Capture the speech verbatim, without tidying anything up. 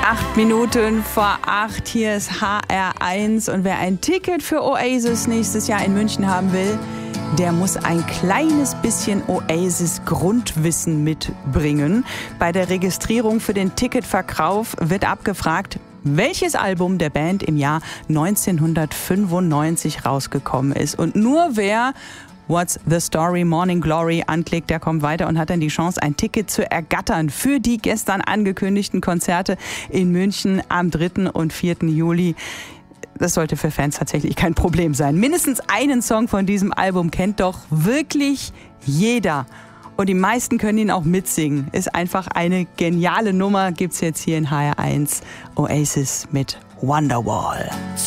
Acht Minuten vor acht, hier ist H R eins und wer ein Ticket für Oasis nächstes Jahr in München haben will, der muss ein kleines bisschen Oasis-Grundwissen mitbringen. Bei der Registrierung für den Ticketverkauf wird abgefragt, welches Album der Band im Jahr neunzehnhundertfünfundneunzig rausgekommen ist. Und nur wer What's the Story Morning Glory anklickt, der kommt weiter und hat dann die Chance, ein Ticket zu ergattern für die gestern angekündigten Konzerte in München am dritten und vierten Juli. Das sollte für Fans tatsächlich kein Problem sein. Mindestens einen Song von diesem Album kennt doch wirklich jeder. Und die meisten können ihn auch mitsingen. Ist einfach eine geniale Nummer. Gibt's jetzt hier in H R eins. Oasis mit Wonderwall.